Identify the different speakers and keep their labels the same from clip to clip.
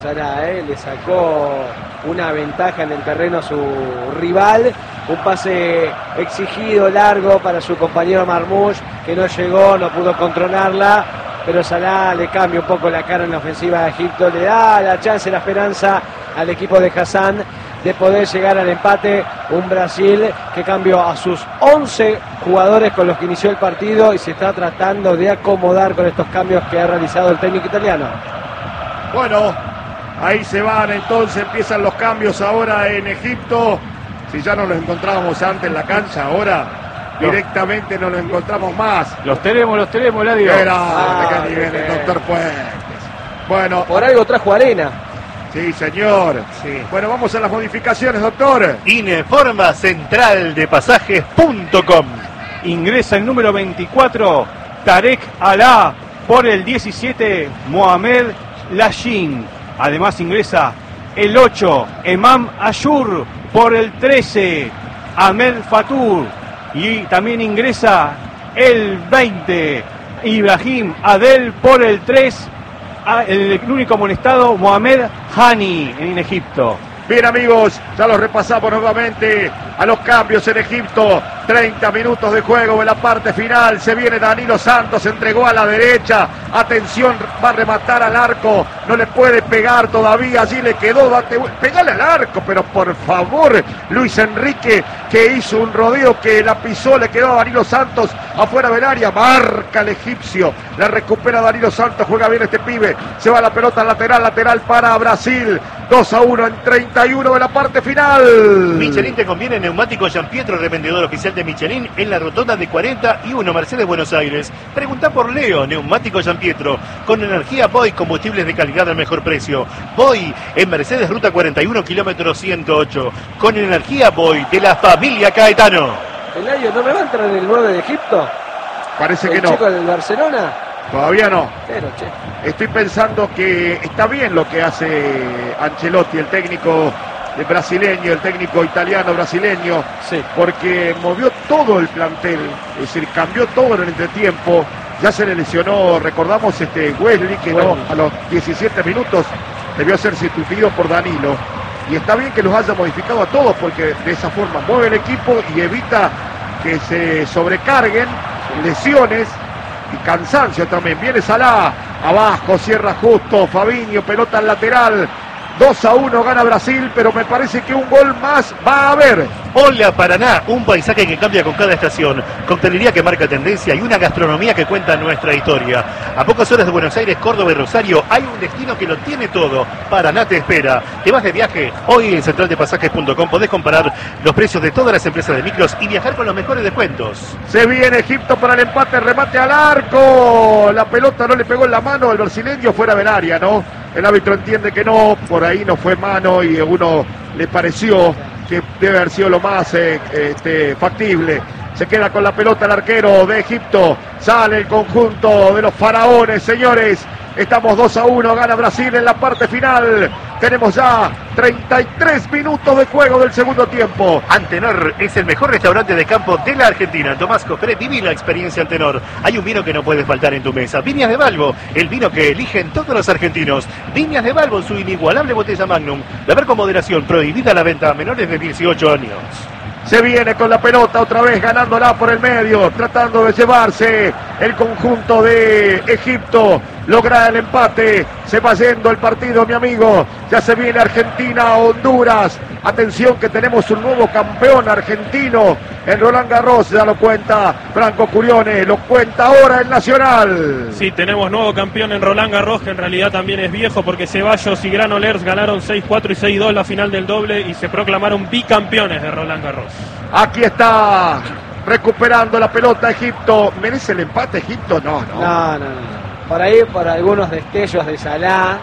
Speaker 1: Salah, le sacó una ventaja en el terreno a su rival, un pase exigido, largo para su compañero Marmoush, que no llegó, no pudo controlarla, pero Salah le cambia un poco la cara en la ofensiva de Egipto, le da la chance, la esperanza al equipo de Hassan de poder llegar al empate. Un Brasil que cambió a sus 11 jugadores con los que inició el partido y se está tratando de acomodar con estos cambios que ha realizado el técnico italiano.
Speaker 2: Bueno, ahí se van, entonces empiezan los cambios ahora en Egipto. Si ya no los encontrábamos antes en la cancha, ahora directamente no los encontramos más.
Speaker 3: Los tenemos, Eladio.
Speaker 2: Qué nivel el doctor Puentes. Bueno,
Speaker 1: por algo trajo arena.
Speaker 2: Sí, señor. Sí. Bueno, vamos a las modificaciones, doctor.
Speaker 3: Informa central de pasajes.com. Ingresa el número 24, Tarek Alá, por el 17, Mohamed Lashin. Además ingresa el 8, Emam Ashur, por el 13, Ahmed Fatur. Y también ingresa el 20, Ibrahim Adel, por el 3, el único amonestado, Mohamed Hani, en Egipto.
Speaker 2: Bien, amigos, ya los repasamos nuevamente a los cambios en Egipto. 30 minutos de juego en la parte final. Se viene Danilo Santos, entregó a la derecha. Atención, va a rematar al arco. No le puede pegar todavía. Allí le quedó. Pegale al arco, pero por favor, Luis Enrique, que hizo un rodeo que la pisó, le quedó a Danilo Santos afuera del área. Marca el egipcio. La recupera Danilo Santos. Juega bien este pibe. Se va la pelota lateral para Brasil. 2-1 en 31 de la parte final.
Speaker 3: Michelin te conviene neumático Gianpietro, revendedor oficial de Michelin en la rotonda de 41 Mercedes Buenos Aires. Pregunta por Leo, neumático Gianpietro, con energía Boy, combustibles de calidad al mejor precio. Boy en Mercedes Ruta 41, kilómetro 108, con energía Boy de la familia Caetano.
Speaker 1: Eladio, ¿no me va a entrar el 9 de Egipto?
Speaker 2: Parece que
Speaker 1: ¿El
Speaker 2: no.
Speaker 1: chico del Barcelona?
Speaker 2: Todavía no.
Speaker 1: Pero, che.
Speaker 2: Estoy pensando que está bien lo que hace Ancelotti, el técnico brasileño, el técnico italiano brasileño,
Speaker 1: sí,
Speaker 2: porque movió todo el plantel, es decir, cambió todo en el entretiempo. Ya se le lesionó, recordamos, Wesley, que no, a los 17 minutos debió ser sustituido por Danilo. Y está bien que los haya modificado a todos, porque de esa forma mueve el equipo y evita que se sobrecarguen lesiones y cansancio también. Viene Salah, abajo, cierra justo, Fabinho, pelota al lateral. 2-1 gana Brasil, pero me parece que un gol más va a haber.
Speaker 3: Hola Paraná, un paisaje que cambia con cada estación, coctelería que marca tendencia y una gastronomía que cuenta nuestra historia. A pocas horas de Buenos Aires, Córdoba y Rosario hay un destino que lo tiene todo. Paraná te espera. ¿Te vas de viaje? Hoy en centraldepasajes.com podés comparar los precios de todas las empresas de micros y viajar con los mejores descuentos.
Speaker 2: Se viene Egipto para el empate, remate al arco. La pelota no le pegó en la mano al brasileño, fuera del área, ¿no? El árbitro entiende que no, por ahí no fue mano y a uno le pareció que debe haber sido lo más factible. Se queda con la pelota el arquero de Egipto. Sale el conjunto de los faraones, señores. Estamos 2-1, gana Brasil en la parte final. Tenemos ya 33 minutos de juego del segundo tiempo.
Speaker 3: Antenor es el mejor restaurante de campo de la Argentina. Tomás Cofré, viví la experiencia Antenor. Hay un vino que no puede faltar en tu mesa. Viñas de Balbo, el vino que eligen todos los argentinos. Viñas de Balbo en su inigualable botella Magnum. Beber con moderación, prohibida la venta a menores de 18 años.
Speaker 2: Se viene con la pelota otra vez ganándola por el medio, tratando de llevarse el conjunto de Egipto. Logra el empate, se va yendo el partido, mi amigo. Ya se viene Argentina, Honduras. Atención que tenemos un nuevo campeón argentino en Roland Garros, ya lo cuenta Franco Curione, lo cuenta ahora el Nacional.
Speaker 4: Sí, tenemos nuevo campeón en Roland Garros, que en realidad también es viejo porque Ceballos y Granollers ganaron 6-4 y 6-2 la final del doble y se proclamaron bicampeones de Roland Garros.
Speaker 2: Aquí está recuperando la pelota Egipto. ¿Merece el empate Egipto? No.
Speaker 1: No. Por ahí, por algunos destellos de Salah,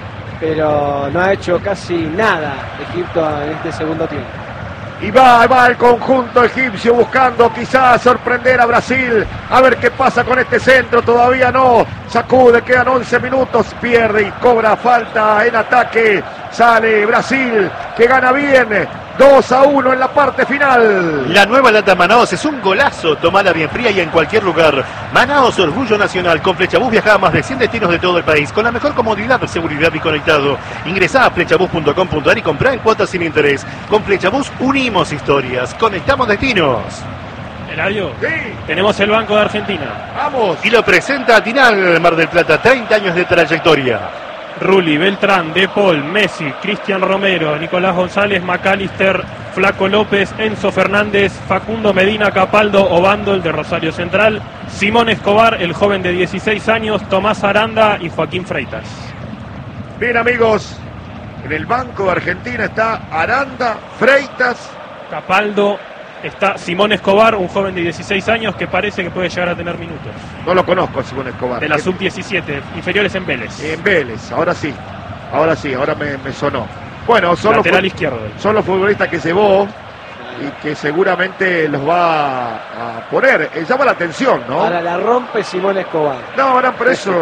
Speaker 1: pero no ha hecho casi nada Egipto en este segundo tiempo.
Speaker 2: Y va el conjunto egipcio buscando quizás sorprender a Brasil. A ver qué pasa con este centro. Todavía no. Sacude, quedan 11 minutos. Pierde y cobra falta en ataque. Sale Brasil, que gana bien. 2-1 en la parte final.
Speaker 5: La nueva lata Manaos es un golazo. Tomala bien fría y en cualquier lugar. Manaos, orgullo nacional. Con Flechabús viaja a más de 100 destinos de todo el país con la mejor comodidad, seguridad y conectado. Ingresá a flechabús.com.ar y comprá en cuotas sin interés. Con Flechabús unimos historias, conectamos destinos.
Speaker 4: Eladio,
Speaker 2: Sí.
Speaker 4: tenemos el Banco de Argentina.
Speaker 2: Vamos.
Speaker 5: Y lo presenta Tinal Mar del Plata, 30 años de trayectoria.
Speaker 4: Rulli, Beltrán, De Paul, Messi, Cristian Romero, Nicolás González, McAllister, Flaco López, Enzo Fernández, Facundo Medina, Capaldo, Obando, el de Rosario Central, Simón Escobar, el joven de 16 años, Tomás Aranda y Joaquín Freitas.
Speaker 2: Bien, amigos, en el Banco de Argentina está Aranda, Freitas.
Speaker 4: Capaldo, está Simón Escobar, un joven de 16 años que parece que puede llegar a tener minutos.
Speaker 2: No lo conozco, Simón Escobar.
Speaker 4: De la sub-17, inferiores en Vélez.
Speaker 2: En Vélez, ahora sí, ahora me sonó. Bueno,
Speaker 4: Lateral izquierdo.
Speaker 2: son los futbolistas que llevó y que seguramente los va a poner. Llama la atención, ¿no?
Speaker 1: Ahora la rompe Simón Escobar.
Speaker 2: No, ahora por eso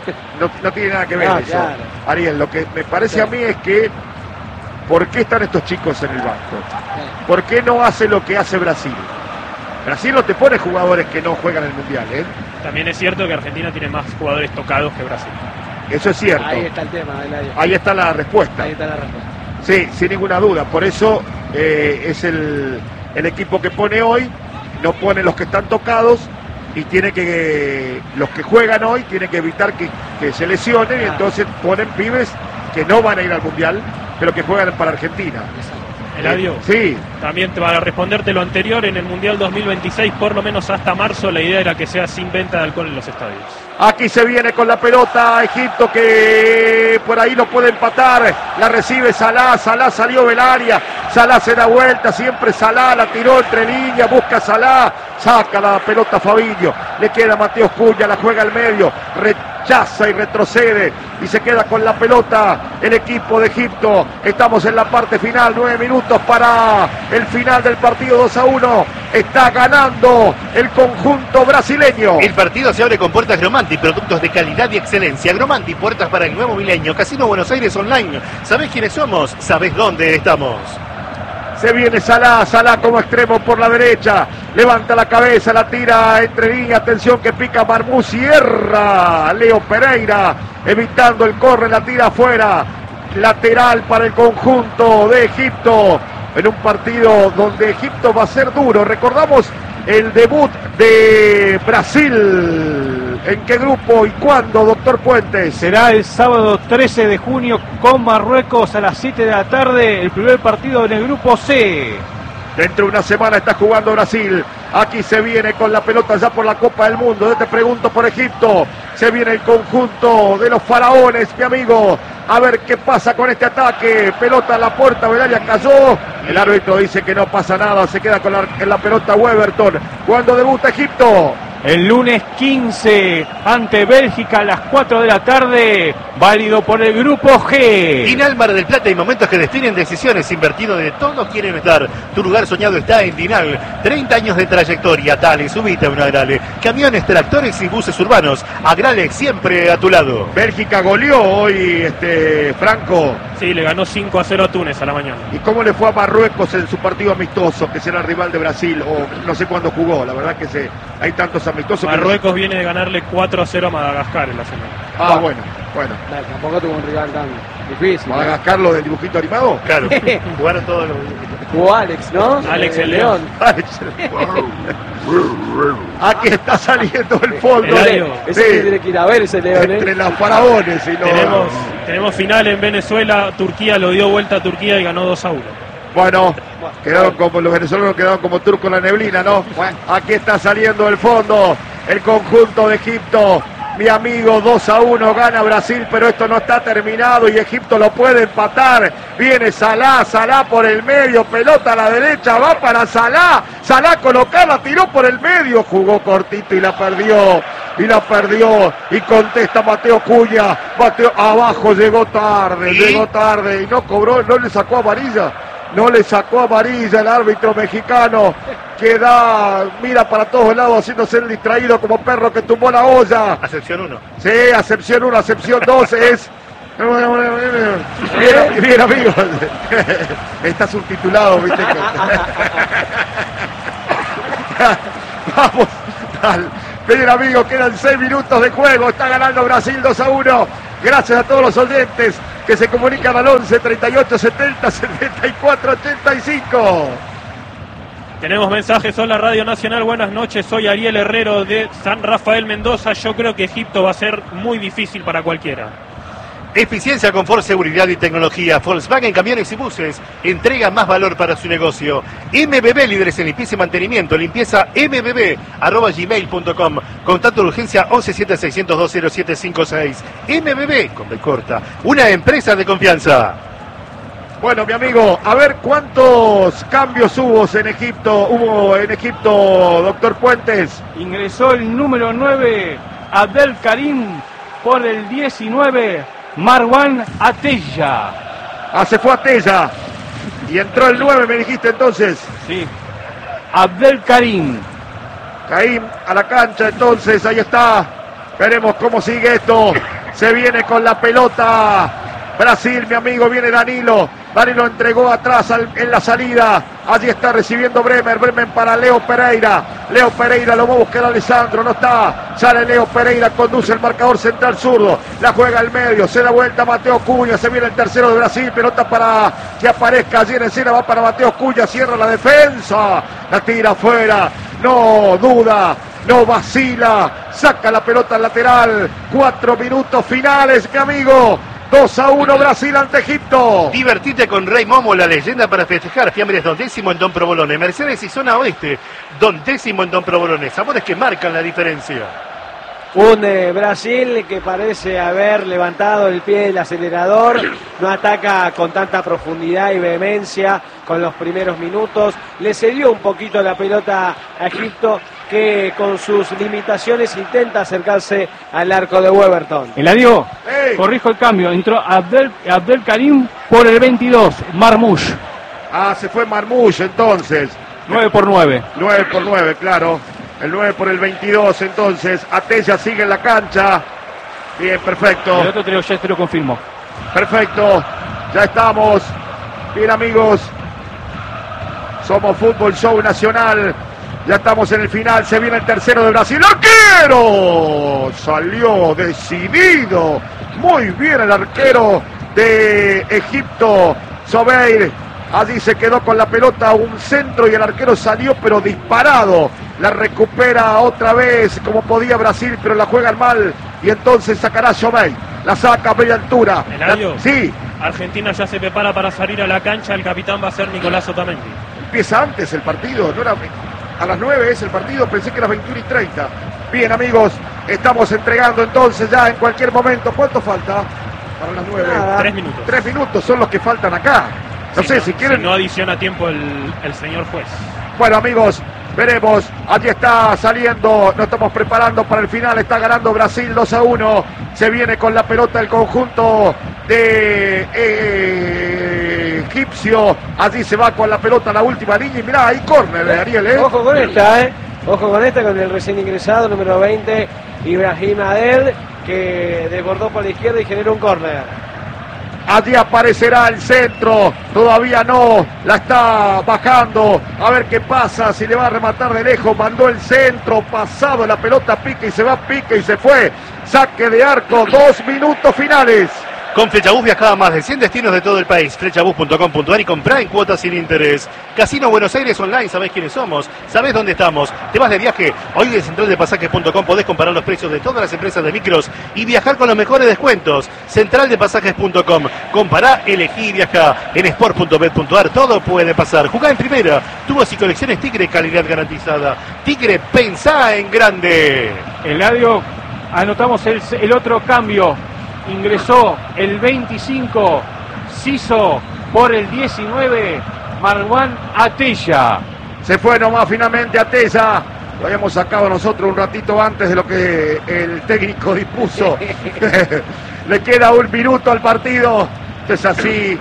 Speaker 2: no tiene nada que ver
Speaker 1: Ah,
Speaker 2: eso.
Speaker 1: claro.
Speaker 2: Ariel, lo que me parece a mí es que ¿por qué están estos chicos en el banco? ¿Por qué no hace lo que hace Brasil? Brasil no te pone jugadores que no juegan el Mundial, ¿eh?
Speaker 4: También es cierto que Argentina tiene más jugadores tocados que Brasil.
Speaker 2: Eso es cierto.
Speaker 1: Ahí está el tema, Eladio.
Speaker 2: Ahí está la respuesta.
Speaker 1: Ahí está la respuesta.
Speaker 2: Sí, sin ninguna duda. Por eso es el equipo que pone hoy, no pone los que están tocados y tiene que los que juegan hoy tienen que evitar que se lesionen y entonces ponen pibes que no van a ir al Mundial, pero que juegan para Argentina.
Speaker 4: Eladio,
Speaker 2: Sí,
Speaker 4: también para responderte lo anterior, en el Mundial 2026, por lo menos hasta marzo, la idea era que sea sin venta de alcohol en los estadios.
Speaker 2: aquí se viene con la pelota Egipto que por ahí lo puede empatar, la recibe Salah, Salah salió del área, Salah se da vuelta, siempre Salah la tiró entre líneas, busca Salah, saca la pelota Fabinho, le queda Mateus Cunha, la juega al medio, rechaza y retrocede y se queda con la pelota el equipo de Egipto. Estamos en la parte final, 9 minutos para el final del partido, 2-1, está ganando el conjunto brasileño.
Speaker 5: El partido se abre con puertas Gromanti, productos de calidad y excelencia. Gromanti, puertas para el nuevo milenio. Casino Buenos Aires Online. ¿Sabés quiénes somos? ¿Sabés dónde estamos?
Speaker 2: Se viene Salah, Salah como extremo por la derecha, levanta la cabeza, la tira entre líneas, atención que pica Marmú, cierra Leo Pereira, evitando el corre, la tira afuera, lateral para el conjunto de Egipto, en un partido donde Egipto va a ser duro. Recordamos el debut de Brasil. ¿En qué grupo y cuándo, doctor Puentes?
Speaker 3: Será el sábado 13 de junio con Marruecos a las 7 de la tarde, el primer partido en el grupo C.
Speaker 2: Dentro de una semana está jugando Brasil. Aquí se viene con la pelota ya por la Copa del Mundo. Yo te pregunto por Egipto. Se viene el conjunto de los faraones, mi amigo. A ver qué pasa con este ataque. Pelota a la puerta, Bedalia cayó. El árbitro dice que no pasa nada. Se queda con en la pelota Weberton. ¿Cuándo debuta Egipto?
Speaker 3: El lunes 15 ante Bélgica a las 4 de la tarde, válido por el grupo G.
Speaker 5: Dinal Mar del Plata, hay momentos que definen decisiones. Invertido de todos quieren estar. Tu lugar soñado está en Dinal. 30 años de trayectoria. Dale, subite a un Agrale. Camiones, tractores y buses urbanos. Agrale siempre a tu lado.
Speaker 2: Bélgica goleó hoy, Franco.
Speaker 4: Sí, le ganó 5-0 a Túnez a la mañana.
Speaker 2: ¿Y cómo le fue a Marruecos en su partido amistoso, que será el rival de Brasil? O no sé cuándo jugó, la verdad que hay tantos amistosos.
Speaker 4: Marruecos viene de ganarle 4-0 a Madagascar en la final.
Speaker 2: Ah, bueno.
Speaker 1: Claro, tampoco tuvo un rival tan difícil.
Speaker 2: ¿Madagascar lo del dibujito animado?
Speaker 5: Claro, jugaron todos los...
Speaker 1: Jugó Alex, ¿no?
Speaker 4: Alex el León.
Speaker 2: Aquí está saliendo el fondo.
Speaker 4: Eladio.
Speaker 1: Ese que tiene que ir a ver ese León,
Speaker 2: Entre los faraones y los...
Speaker 4: Tenemos final en Venezuela. Turquía lo dio vuelta a Turquía y ganó 2-1.
Speaker 2: Bueno, quedaron como los venezolanos, quedaron como turcos en la neblina, ¿no? Aquí está saliendo el fondo el conjunto de Egipto. Mi amigo, 2-1 gana Brasil, pero esto no está terminado y Egipto lo puede empatar. Viene Salah, Salah por el medio, pelota a la derecha, va para Salah. Salah colocarla, tiró por el medio, jugó cortito y la perdió. Y contesta Mateo Cunha. Mateo abajo, llegó tarde y no cobró, no le sacó amarilla. No le sacó amarilla el árbitro mexicano, que mira para todos lados haciéndose el distraído como perro que tumbó la olla.
Speaker 5: Acepción 1.
Speaker 2: Sí, acepción 1, acepción 2 es Bien, amigos. Está subtitulado, ¿viste? Vamos. Bien, amigos, quedan 6 minutos de juego. Está ganando Brasil 2-1. Gracias a todos los oyentes que se comunican al 11 38 70 74 85.
Speaker 4: Tenemos mensajes. Hola Radio Nacional, buenas noches. Soy Ariel Herrero de San Rafael, Mendoza. Yo creo que Egipto va a ser muy difícil para cualquiera.
Speaker 5: Eficiencia, confort, seguridad y tecnología. Volkswagen Camiones y Buses entrega más valor para su negocio. MBB, líderes en limpieza y mantenimiento. Limpieza mbb@gmail.com. Contacto de urgencia 1176020756. MBB, con B corta. Una empresa de confianza.
Speaker 2: Bueno, mi amigo, a ver cuántos cambios hubo en Egipto, doctor Puentes.
Speaker 3: Ingresó el número 9, Abdel Karim, por el 19, Marwan Ateya.
Speaker 2: Se fue Ateya. Y entró el 9, me dijiste entonces.
Speaker 3: Sí. Abdel Karim.
Speaker 2: Caín a la cancha, entonces, ahí está. Veremos cómo sigue esto. Se viene con la pelota Brasil, mi amigo, viene Danilo. Danilo entregó atrás en la salida. Allí está recibiendo Bremer para Leo Pereira. Leo Pereira lo va a buscar a Alessandro, no está. Sale Leo Pereira, conduce el marcador central zurdo. La juega al medio, se da vuelta Mateo Cunha. Se viene el tercero de Brasil. Pelota para que aparezca allí en escena. Va para Mateo Cunha, cierra la defensa. La tira afuera. No duda. No vacila. Saca la pelota al lateral. 4 minutos finales, mi amigo. 2-1 Brasil ante Egipto.
Speaker 5: Divertite con Rey Momo, la leyenda para festejar. Fiambres Don Décimo en Don Provolone. Mercedes y zona oeste. Don Décimo en Don Provolone. Sabores que marcan la diferencia.
Speaker 1: Un Brasil que parece haber levantado el pie del acelerador, no ataca con tanta profundidad y vehemencia con los primeros minutos, le cedió un poquito la pelota a Egipto, que con sus limitaciones intenta acercarse al arco de Weberton.
Speaker 3: Eladio,
Speaker 2: ¡Hey!
Speaker 3: corrijo el cambio, entró Abdel Karim por el 22, Marmoush.
Speaker 2: Se fue Marmoush entonces.
Speaker 3: 9 por 9.
Speaker 2: 9 por 9, claro. El 9 por el 22, entonces. Ateya sigue en la cancha. Bien, perfecto.
Speaker 3: El otro ya te lo confirmo.
Speaker 2: Perfecto. Ya estamos. Bien, amigos. Somos Fútbol Show Nacional. Ya estamos en el final. Se viene el tercero de Brasil. ¡Arquero! Salió decidido. Muy bien el arquero de Egipto, Sobeir. Allí se quedó con la pelota, un centro, y el arquero salió pero disparado. La recupera otra vez como podía Brasil, pero la juegan mal. Y entonces sacará Sobeir. La saca a media altura. Sí.
Speaker 4: Argentina ya se prepara para salir a la cancha. El capitán va a ser Nicolás Otamendi.
Speaker 2: Empieza antes el partido, no era a las 9 es el partido, pensé que era 21:30. Bien, amigos, estamos entregando entonces ya en cualquier momento. ¿Cuánto falta para las 9?
Speaker 4: 3 minutos.
Speaker 2: 3 minutos son los que faltan acá. No sé si quieren.
Speaker 4: Si no adiciona tiempo el señor juez.
Speaker 2: Bueno, amigos, veremos. Allí está saliendo. Nos estamos preparando para el final. Está ganando Brasil 2-1. Se viene con la pelota el conjunto de egipcio. Allí se va con la pelota la última línea. Y mirá, ahí córner, Ariel.
Speaker 1: Ojo con esta, Ojo con esta, con el recién ingresado, número 20, Ibrahim Adel, que desbordó por la izquierda y generó un córner.
Speaker 2: Allí aparecerá el centro, todavía no, la está bajando, a ver qué pasa, si le va a rematar de lejos, mandó el centro, pasado la pelota, pica y se va, pica y se fue, saque de arco, 2 minutos finales.
Speaker 5: Con Flechabús viaja a más de 100 destinos de todo el país. Flechabús.com.ar y comprá en cuotas sin interés. Casino Buenos Aires Online, sabés quiénes somos, sabés dónde estamos. Te vas de viaje, hoy de centraldepasajes.com podés comparar los precios de todas las empresas de micros y viajar con los mejores descuentos. Centraldepasajes.com, compará, elegí y viajá. En sport.bet.ar todo puede pasar. Jugá en primera, tubos y colecciones Tigre, calidad garantizada. Tigre, pensá en grande.
Speaker 3: Eladio, anotamos el otro cambio. Ingresó el 25, Siso por el 19, Marwan Ateya.
Speaker 2: Se fue nomás finalmente Ateya. Lo habíamos sacado nosotros un ratito antes de lo que el técnico dispuso. Le queda 1 minuto al partido. Es así.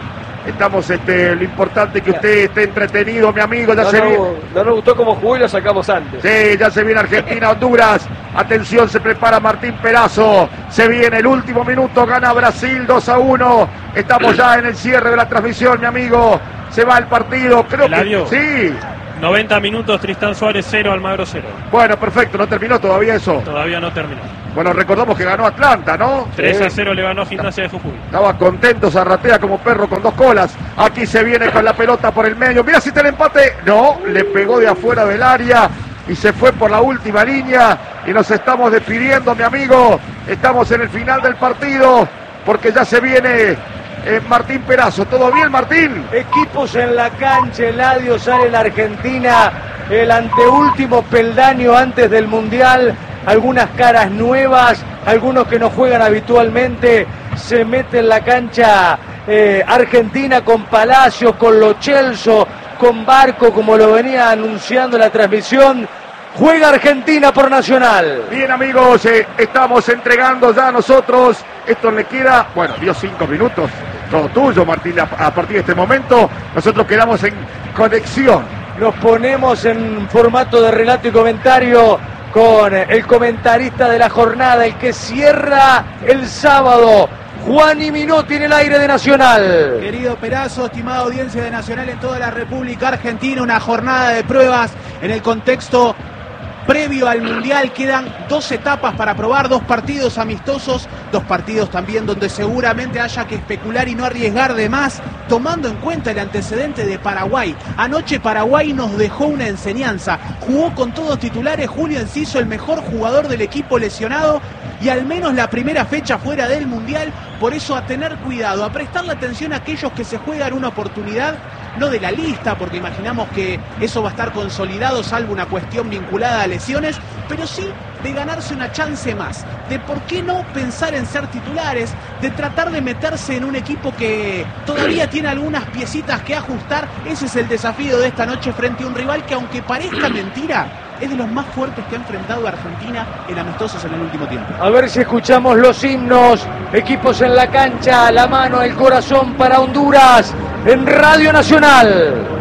Speaker 2: Estamos, lo importante es que usted esté entretenido, mi amigo. Ya
Speaker 1: no nos gustó como jugó y lo sacamos antes.
Speaker 2: Sí, ya se viene Argentina, Honduras. Atención, se prepara Martín Perazo. Se viene el último minuto, gana Brasil 2-1. Estamos ya en el cierre de la transmisión, mi amigo. Se va el partido, creo
Speaker 4: Eladio,
Speaker 2: que sí.
Speaker 4: 90 minutos, Tristán Suárez 0, Almagro 0.
Speaker 2: Bueno, perfecto, no terminó todavía eso.
Speaker 4: Todavía no terminó.
Speaker 2: Bueno, recordamos que ganó Atlanta, ¿no?
Speaker 4: 3-0 le ganó Gimnasia de Jujuy.
Speaker 2: Estaba contento, Zarratea como perro con 2 colas. Aquí se viene con la pelota por el medio. Mira si está el empate. No, le pegó de afuera del área y se fue por la última línea. Y nos estamos despidiendo, mi amigo. Estamos en el final del partido porque ya se viene Martín Perazo. ¿Todo bien, Martín?
Speaker 1: Equipos en la cancha, Eladio, sale la Argentina, el anteúltimo peldaño antes del Mundial. Algunas caras nuevas, algunos que no juegan habitualmente, se mete en la cancha Argentina con Palacios, con Lo Celso, con Barco, como lo venía anunciando la transmisión. Juega Argentina por Nacional.
Speaker 2: Bien, amigos, estamos entregando ya nosotros. Esto le queda, bueno, dio 5 minutos. Todo tuyo, Martín, a partir de este momento. Nosotros quedamos en conexión.
Speaker 1: Nos ponemos en formato de relato y comentario con el comentarista de la jornada, el que cierra el sábado, Juani Minotti en el aire de Nacional.
Speaker 6: Querido Perazo, estimada audiencia de Nacional en toda la República Argentina, una jornada de pruebas en el contexto previo al Mundial. Quedan 2 etapas para probar, 2 partidos amistosos, 2 partidos también donde seguramente haya que especular y no arriesgar de más, tomando en cuenta el antecedente de Paraguay. Anoche Paraguay nos dejó una enseñanza, jugó con todos titulares, Julio Enciso, el mejor jugador del equipo lesionado, y al menos la primera fecha fuera del Mundial. Por eso a tener cuidado, a prestarle atención a aquellos que se juegan una oportunidad, no de la lista, porque imaginamos que eso va a estar consolidado, salvo una cuestión vinculada a lesiones, pero sí de ganarse una chance más, de por qué no pensar en ser titulares, de tratar de meterse en un equipo que todavía tiene algunas piecitas que ajustar. Ese es el desafío de esta noche frente a un rival que, aunque parezca mentira, es de los más fuertes que ha enfrentado a Argentina en amistosos en el último tiempo.
Speaker 1: A ver si escuchamos los himnos, equipos en la cancha, la mano, el corazón para Honduras, en Radio Nacional.